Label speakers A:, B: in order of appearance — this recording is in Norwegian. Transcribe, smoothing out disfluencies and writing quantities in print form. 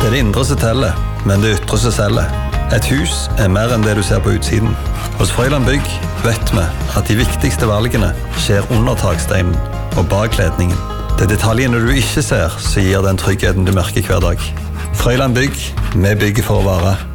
A: Det det indre som teller, men det ytre som selger. Et hus mer enn det du ser på utsiden. Hos Frøyland Bygg vet vi at de viktigste valgene skjer under taksteinen og bak ledningen. Det detaljene du ikke ser som gir den tryggheten du merker hver dag. Frøyland Bygg, vi bygger for å vare.